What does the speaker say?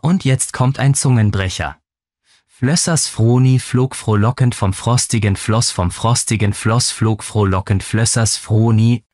Und jetzt kommt ein Zungenbrecher. Flössers Froni flog frohlockend vom frostigen Floss flog frohlockend Flössers Froni,